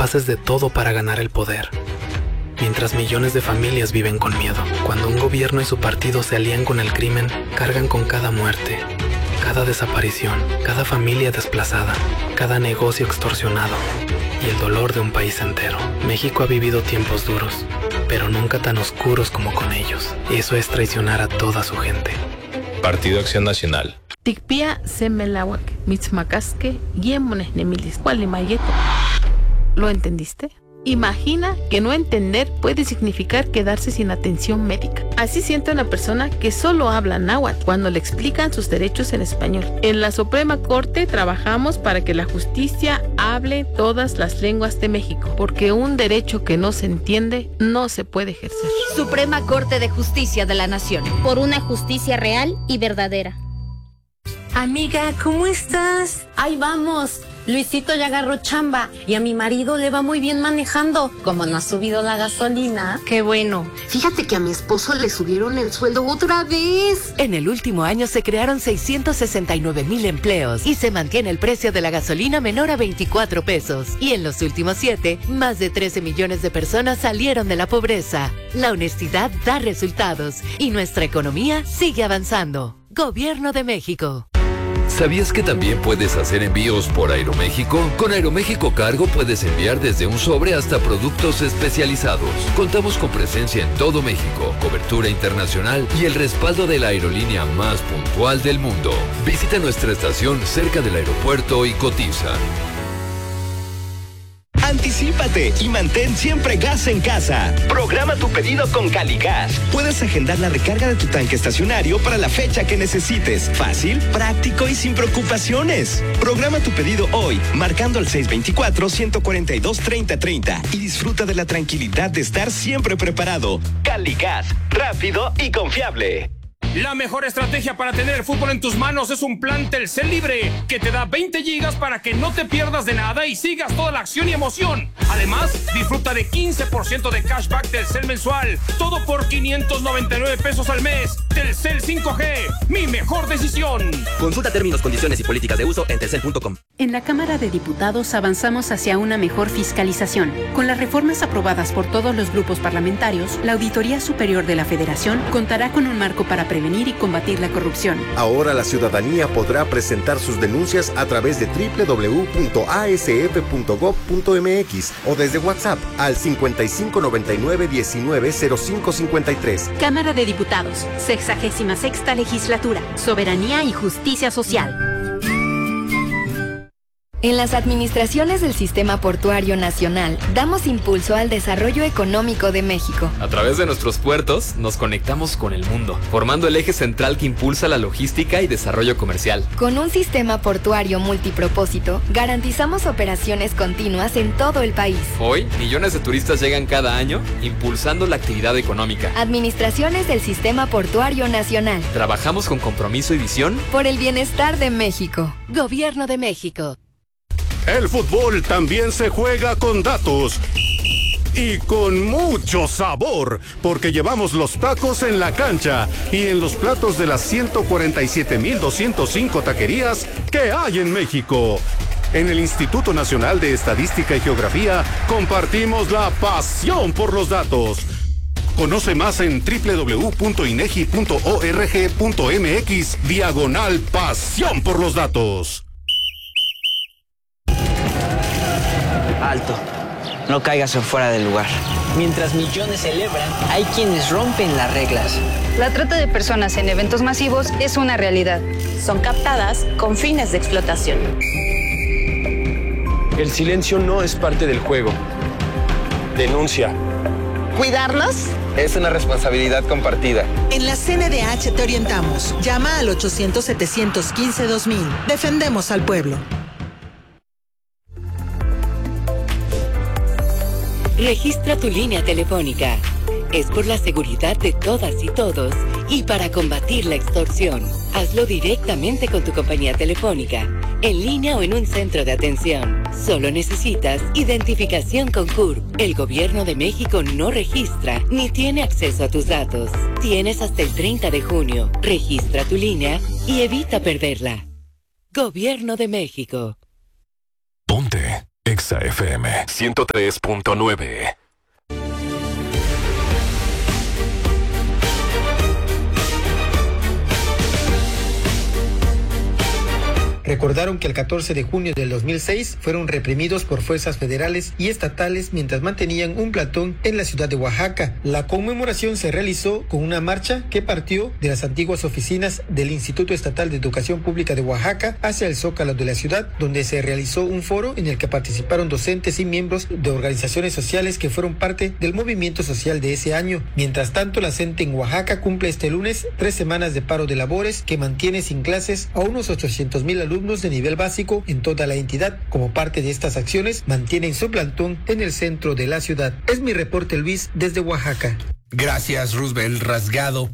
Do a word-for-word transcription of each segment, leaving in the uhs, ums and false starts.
capaces de todo para ganar el poder. Mientras millones de familias viven con miedo. Cuando un gobierno y su partido se alían con el crimen, cargan con cada muerte, cada desaparición, cada familia desplazada, cada negocio extorsionado y el dolor de un país entero. México ha vivido tiempos duros, pero nunca tan oscuros como con ellos. Eso es traicionar a toda su gente. Partido Acción Nacional. Tikpia semelawak, mitzmacasque, guiemones nemilis, cualimayeto. ¿Lo entendiste? Imagina que no entender puede significar quedarse sin atención médica. Así siente una persona que solo habla náhuatl cuando le explican sus derechos en español. En la Suprema Corte trabajamos para que la justicia hable todas las lenguas de México, porque un derecho que no se entiende no se puede ejercer. Suprema Corte de Justicia de la Nación. Por una justicia real y verdadera. Amiga, ¿cómo estás? Ahí vamos. Luisito ya agarró chamba y a mi marido le va muy bien manejando. Como no ha subido la gasolina. Qué bueno. Fíjate que a mi esposo le subieron el sueldo otra vez. En el último año se crearon seiscientos sesenta y nueve mil empleos y se mantiene el precio de la gasolina menor a veinticuatro pesos. Y en los últimos siete, más de trece millones de personas salieron de la pobreza. La honestidad da resultados y nuestra economía sigue avanzando. Gobierno de México. ¿Sabías que también puedes hacer envíos por Aeroméxico? Con Aeroméxico Cargo puedes enviar desde un sobre hasta productos especializados. Contamos con presencia en todo México, cobertura internacional y el respaldo de la aerolínea más puntual del mundo. Visita nuestra estación cerca del aeropuerto y cotiza. Anticípate y mantén siempre gas en casa. Programa tu pedido con Caligas. Puedes agendar la recarga de tu tanque estacionario para la fecha que necesites. Fácil, práctico y sin preocupaciones. Programa tu pedido hoy, marcando al seis veinticuatro, ciento cuarenta y dos, treinta treinta y disfruta de la tranquilidad de estar siempre preparado. Caligas, rápido y confiable. La mejor estrategia para tener el fútbol en tus manos es un plan Telcel Libre que te da veinte gigas para que no te pierdas de nada y sigas toda la acción y emoción. Además, disfruta de quince por ciento de cashback Telcel mensual. Todo por quinientos noventa y nueve pesos al mes. Telcel cinco G, mi mejor decisión. Consulta términos, condiciones y políticas de uso en telcel punto com. En la Cámara de Diputados avanzamos hacia una mejor fiscalización. Con las reformas aprobadas por todos los grupos parlamentarios, la Auditoría Superior de la Federación contará con un marco para prevenir y combatir la corrupción. Ahora la ciudadanía podrá presentar sus denuncias a través de doble u doble u doble u punto a s f punto gob punto m x o desde WhatsApp al cincuenta y cinco noventa y nueve diecinueve cero cinco cincuenta y tres. Cámara de Diputados, sexagésima sexta legislatura, soberanía y justicia social. En las administraciones del Sistema Portuario Nacional, damos impulso al desarrollo económico de México. A través de nuestros puertos, nos conectamos con el mundo, formando el eje central que impulsa la logística y desarrollo comercial. Con un sistema portuario multipropósito, garantizamos operaciones continuas en todo el país. Hoy, millones de turistas llegan cada año, impulsando la actividad económica. Administraciones del Sistema Portuario Nacional. Trabajamos con compromiso y visión por el bienestar de México. Gobierno de México. El fútbol también se juega con datos y con mucho sabor, porque llevamos los tacos en la cancha y en los platos de las ciento cuarenta y siete mil doscientos cinco taquerías que hay en México. En el Instituto Nacional de Estadística y Geografía compartimos la pasión por los datos. Conoce más en doble u doble u doble u punto inegi punto org punto m x diagonal pasión por los datos. Alto, no caigas en fuera del lugar. Mientras millones celebran, hay quienes rompen las reglas. La trata de personas en eventos masivos es una realidad. Son captadas con fines de explotación. El silencio no es parte del juego. Denuncia. ¿Cuidarnos? Es una responsabilidad compartida. En la C N D H te orientamos. Llama al ochocientos, setecientos quince, dos mil. Defendemos al pueblo. Registra tu línea telefónica. Es por la seguridad de todas y todos y para combatir la extorsión. Hazlo directamente con tu compañía telefónica, en línea o en un centro de atención. Solo necesitas identificación con C U R P. El Gobierno de México no registra ni tiene acceso a tus datos. Tienes hasta el treinta de junio. Registra tu línea y evita perderla. Gobierno de México. Ponte Exa F M ciento tres punto nueve. Recordaron que el catorce de junio del dos mil seis fueron reprimidos por fuerzas federales y estatales mientras mantenían un plantón en la ciudad de Oaxaca. La conmemoración se realizó con una marcha que partió de las antiguas oficinas del Instituto Estatal de Educación Pública de Oaxaca hacia el Zócalo de la ciudad, donde se realizó un foro en el que participaron docentes y miembros de organizaciones sociales que fueron parte del movimiento social de ese año. Mientras tanto, la CENTE en Oaxaca cumple este lunes tres semanas de paro de labores que mantiene sin clases a unos ochocientos mil alumnos de nivel básico en toda la entidad. Como parte de estas acciones, mantienen su plantón en el centro de la ciudad. Es mi reporte, Luis, desde Oaxaca. Gracias, Roosevelt Rasgado.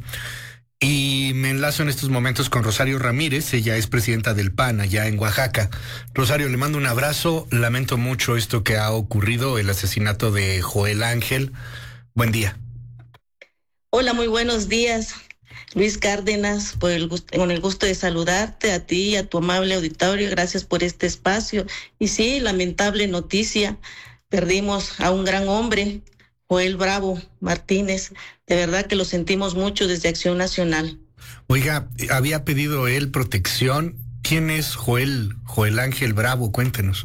Y me enlazo en estos momentos con Rosario Ramírez, ella es presidenta del P A N allá en Oaxaca. Rosario, le mando un abrazo, lamento mucho esto que ha ocurrido, el asesinato de Joel Ángel. Buen día. Hola, muy buenos días. Luis Cárdenas, por el gusto, con el gusto de saludarte a ti y a tu amable auditorio. Gracias por este espacio. Y sí, lamentable noticia. Perdimos a un gran hombre, Joel Bravo Martínez. De verdad que lo sentimos mucho desde Acción Nacional. Oiga, había pedido él protección. ¿Quién es Joel, Joel Ángel Bravo? Cuéntenos.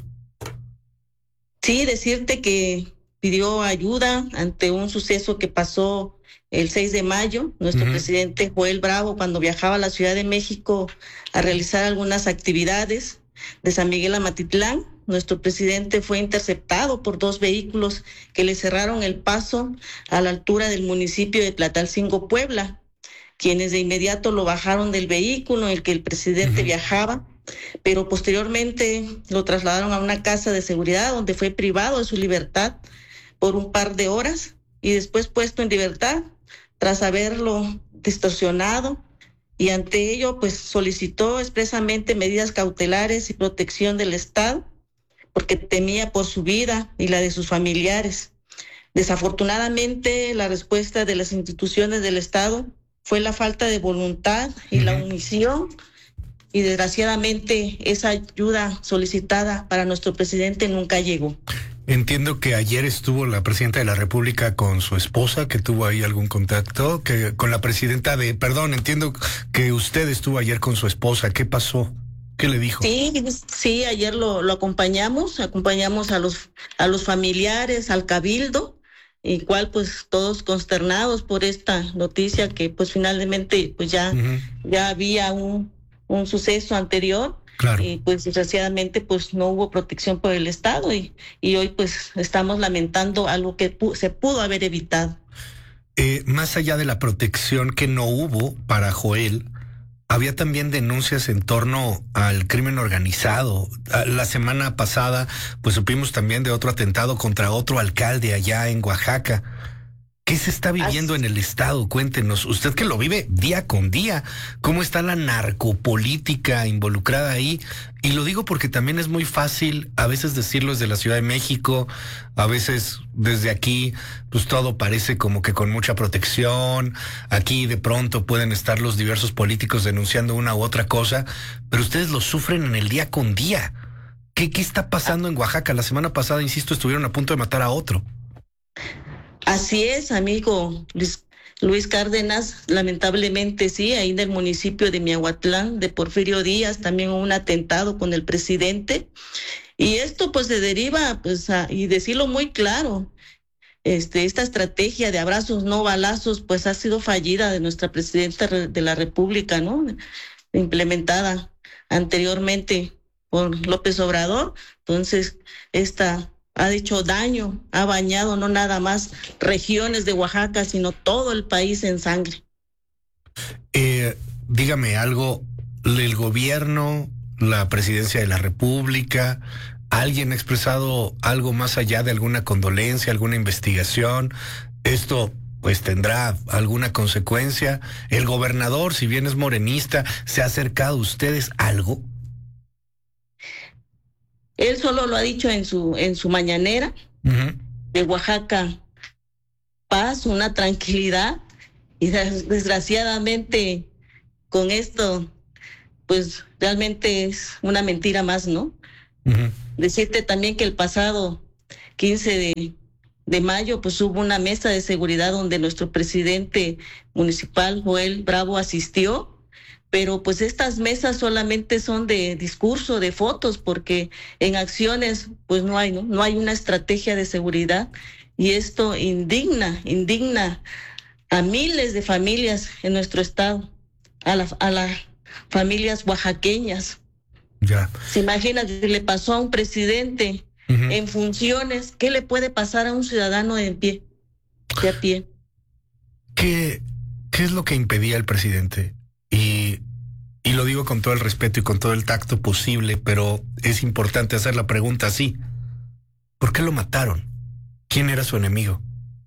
Sí, decirte que pidió ayuda ante un suceso que pasó el seis de mayo, nuestro uh-huh. presidente Joel Bravo, cuando viajaba a la Ciudad de México a realizar algunas actividades de San Miguel a Matitlán, nuestro presidente fue interceptado por dos vehículos que le cerraron el paso a la altura del municipio de Tlatalcingo, Puebla, quienes de inmediato lo bajaron del vehículo en el que el presidente uh-huh. viajaba, pero posteriormente lo trasladaron a una casa de seguridad donde fue privado de su libertad por un par de horas y después puesto en libertad tras haberlo distorsionado, y ante ello pues solicitó expresamente medidas cautelares y protección del Estado porque temía por su vida y la de sus familiares. Desafortunadamente, la respuesta de las instituciones del Estado fue la falta de voluntad y uh-huh. la omisión, y desgraciadamente esa ayuda solicitada para nuestro presidente nunca llegó. Entiendo que ayer estuvo la presidenta de la República con su esposa, que tuvo ahí algún contacto, que con la presidenta de, perdón, entiendo que usted estuvo ayer con su esposa. ¿Qué pasó? ¿Qué le dijo? Sí, sí, ayer lo, lo acompañamos, acompañamos a los, a los familiares, al cabildo, igual pues todos consternados por esta noticia que pues finalmente pues ya, uh-huh. ya había un, un suceso anterior. Claro. Y pues desgraciadamente pues no hubo protección por el Estado y, y hoy pues estamos lamentando algo que pu- se pudo haber evitado. Eh, más allá de la protección que no hubo para Joel, había también denuncias en torno al crimen organizado. La semana pasada pues supimos también de otro atentado contra otro alcalde allá en Oaxaca. ¿Qué se está viviendo Así. en el Estado? Cuéntenos, usted que lo vive día con día, ¿cómo está la narcopolítica involucrada ahí? Y lo digo porque también es muy fácil a veces decirlo desde la Ciudad de México, a veces desde aquí, pues todo parece como que con mucha protección, aquí de pronto pueden estar los diversos políticos denunciando una u otra cosa, pero ustedes lo sufren en el día con día. ¿Qué, qué está pasando en Oaxaca? La semana pasada, insisto, estuvieron a punto de matar a otro. Así es, amigo Luis, Luis Cárdenas, lamentablemente sí, ahí en el municipio de Miahuatlán, de Porfirio Díaz, también hubo un atentado con el presidente, y esto pues se deriva, pues, a, y decirlo muy claro, este, esta estrategia de abrazos no balazos, pues ha sido fallida de nuestra presidenta de la República, ¿no? Implementada anteriormente por López Obrador, entonces esta ha hecho daño, ha bañado no nada más regiones de Oaxaca, sino todo el país en sangre. Eh, dígame algo, el gobierno, la presidencia de la República, ¿alguien ha expresado algo más allá de alguna condolencia, alguna investigación? Esto pues tendrá alguna consecuencia. El gobernador, si bien es morenista, ¿se ha acercado a ustedes algo? Él solo lo ha dicho en su en su mañanera, uh-huh. de Oaxaca, paz, una tranquilidad, y desgraciadamente con esto, pues realmente es una mentira más, ¿no? Uh-huh. decirte también que el pasado quince de, de mayo pues hubo una mesa de seguridad donde nuestro presidente municipal, Joel Bravo, asistió. Pero pues estas mesas solamente son de discurso, de fotos, porque en acciones pues no hay, ¿no? No hay una estrategia de seguridad y esto indigna, indigna a miles de familias en nuestro estado, a, la, a las familias oaxaqueñas. Ya. ¿Se imagina si le pasó a un presidente uh-huh. en funciones? ¿Qué le puede pasar a un ciudadano de pie, de a pie? ¿Qué, qué es lo que impedía al presidente? Y, y lo digo con todo el respeto y con todo el tacto posible, pero es importante hacer la pregunta así. ¿Por qué lo mataron? ¿Quién era su enemigo?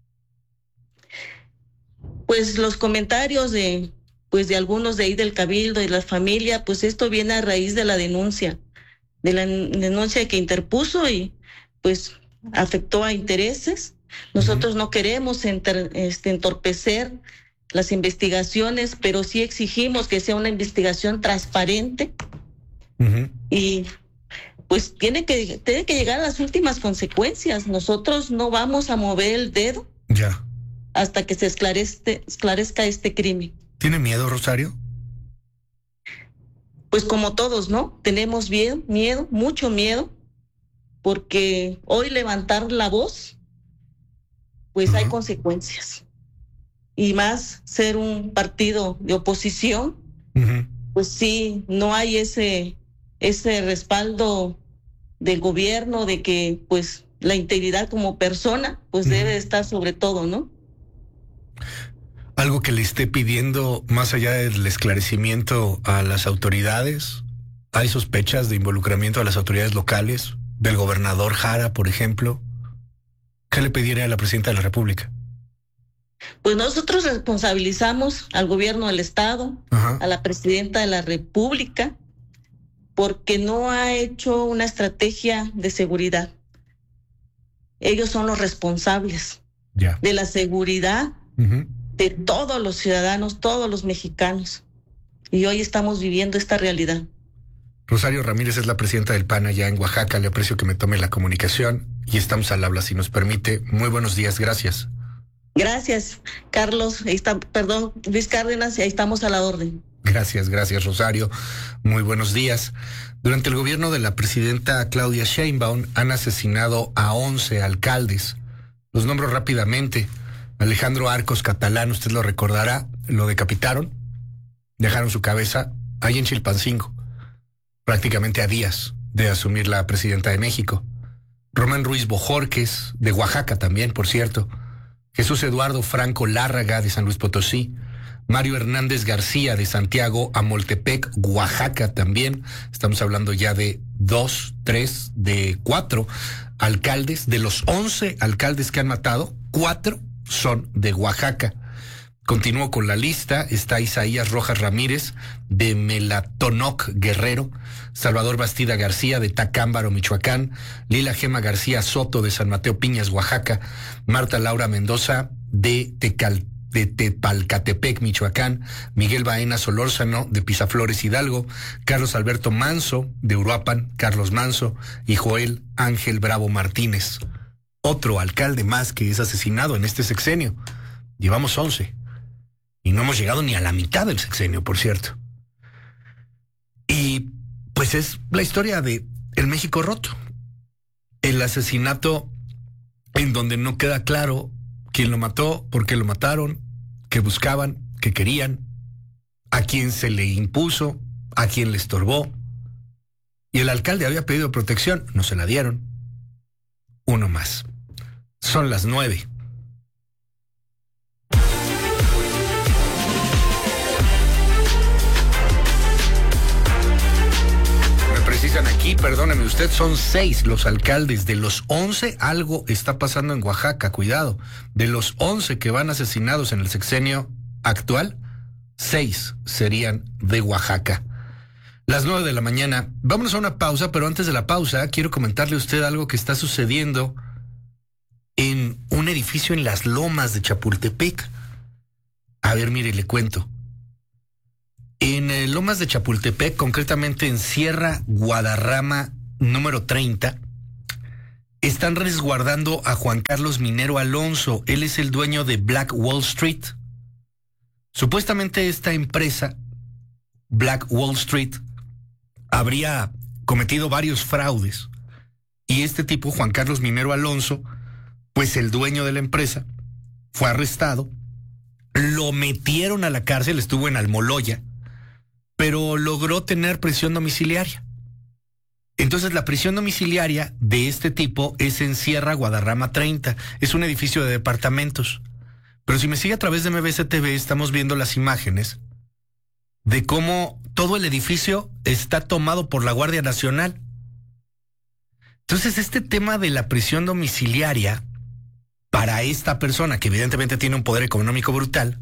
Pues los comentarios de, pues de algunos de ahí del Cabildo y la familia, pues esto viene a raíz de la denuncia, de la denuncia que interpuso y pues afectó a intereses. Nosotros uh-huh. no queremos enter, este, entorpecer las investigaciones, pero sí exigimos que sea una investigación transparente uh-huh. y pues tiene que, tiene que llegar a las últimas consecuencias. Nosotros no vamos a mover el dedo ya. hasta que se esclarezca, esclarezca este crimen. ¿Tiene miedo, Rosario? Pues como todos, ¿no? Tenemos miedo, miedo, mucho miedo, porque hoy levantar la voz, pues uh-huh. hay consecuencias. Y más ser un partido de oposición, uh-huh. pues sí, no hay ese, ese respaldo del gobierno de que pues la integridad como persona pues uh-huh. debe estar sobre todo, ¿no? Algo que le esté pidiendo más allá del esclarecimiento a las autoridades. ¿Hay sospechas de involucramiento a las autoridades locales? Del gobernador Jara, por ejemplo. ¿Qué le pediría a la presidenta de la República? Pues nosotros responsabilizamos al gobierno del estado, Ajá. a la presidenta de la República, porque no ha hecho una estrategia de seguridad. Ellos son los responsables ya. de la seguridad uh-huh. de todos los ciudadanos, todos los mexicanos. Y hoy estamos viviendo esta realidad. Rosario Ramírez es la presidenta del P A N allá en Oaxaca. Le aprecio que me tome la comunicación y estamos al habla, si nos permite. Muy buenos días, gracias. Gracias, Carlos, ahí está, perdón, Luis Cárdenas, y ahí estamos a la orden. Gracias, gracias, Rosario. Muy buenos días. Durante el gobierno de la presidenta Claudia Sheinbaum han asesinado a once alcaldes. Los nombro rápidamente. Alejandro Arcos Catalán, usted lo recordará, lo decapitaron, dejaron su cabeza ahí en Chilpancingo, prácticamente a días de asumir la presidenta de México. Román Ruiz Bojorques, de Oaxaca también, por cierto. Jesús Eduardo Franco Lárraga, de San Luis Potosí. Mario Hernández García, de Santiago Amoltepec, Oaxaca también. Estamos hablando ya de dos, tres, de cuatro alcaldes. De los once alcaldes que han matado, cuatro son de Oaxaca. Continúo con la lista. Está Isaías Rojas Ramírez, de Melatonoc, Guerrero. Salvador Bastida García, de Tacámbaro, Michoacán. Lila Gema García Soto, de San Mateo Piñas, Oaxaca. Marta Laura Mendoza, de Tecal, de Tepalcatepec, Michoacán. Miguel Baena Solórzano, de Pisaflores, Hidalgo. Carlos Alberto Manso, de Uruapan. Carlos Manso. Y Joel Ángel Bravo Martínez. Otro alcalde más que es asesinado en este sexenio. Llevamos once. Y no hemos llegado ni a la mitad del sexenio, por cierto. Y pues es la historia de el México roto. El asesinato en donde no queda claro quién lo mató, por qué lo mataron, qué buscaban, qué querían, a quién se le impuso, a quién le estorbó. Y el alcalde había pedido protección, no se la dieron. Uno más. Son las nueve. Precisan aquí, perdóneme usted, son seis los alcaldes. De los once, algo está pasando en Oaxaca, cuidado. De los once que van asesinados en el sexenio actual, seis serían de Oaxaca. Las nueve de la mañana. Vámonos a una pausa, pero antes de la pausa, quiero comentarle a usted algo que está sucediendo en un edificio en las Lomas de Chapultepec. A ver, mire, le cuento. En eh, Lomas de Chapultepec, concretamente en Sierra Guadarrama número treinta, están resguardando a Juan Carlos Minero Alonso. Él es el dueño de Black Wall Street. Supuestamente esta empresa, Black Wall Street, habría cometido varios fraudes. Y este tipo, Juan Carlos Minero Alonso, pues el dueño de la empresa, fue arrestado. Lo metieron a la cárcel, estuvo en Almoloya, pero logró tener prisión domiciliaria. Entonces la prisión domiciliaria de este tipo es en Sierra Guadarrama treinta, es un edificio de departamentos. Pero si me sigue a través de M B C T V, estamos viendo las imágenes de cómo todo el edificio está tomado por la Guardia Nacional. Entonces este tema de la prisión domiciliaria para esta persona, que evidentemente tiene un poder económico brutal,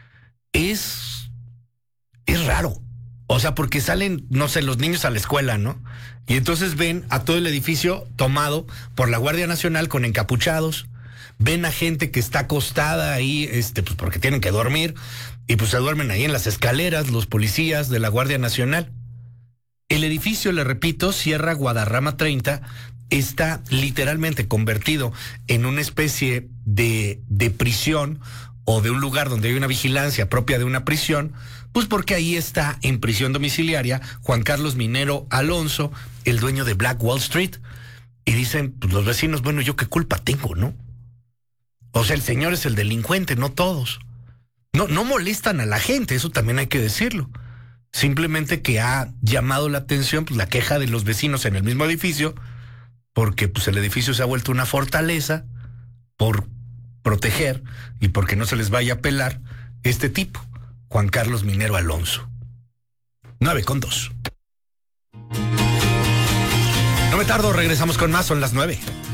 es, es raro. O sea, porque salen, no sé, los niños a la escuela, ¿no? Y entonces ven a todo el edificio tomado por la Guardia Nacional con encapuchados. Ven a gente que está acostada ahí, este, pues porque tienen que dormir. Y pues se duermen ahí en las escaleras los policías de la Guardia Nacional. El edificio, le repito, Sierra Guadarrama treinta, está literalmente convertido en una especie de, de prisión o de un lugar donde hay una vigilancia propia de una prisión, pues porque ahí está en prisión domiciliaria Juan Carlos Minero Alonso, el dueño de Black Wall Street. Y dicen, pues los vecinos, bueno, ¿yo qué culpa tengo, no? O sea, el señor es el delincuente, no todos. No, no molestan a la gente, eso también hay que decirlo. Simplemente que ha llamado la atención, pues, la queja de los vecinos en el mismo edificio, porque pues el edificio se ha vuelto una fortaleza por proteger y porque no se les vaya a pelar este tipo, Juan Carlos Minero Alonso. Nueve con dos. No me tardo, regresamos con más, son las nueve.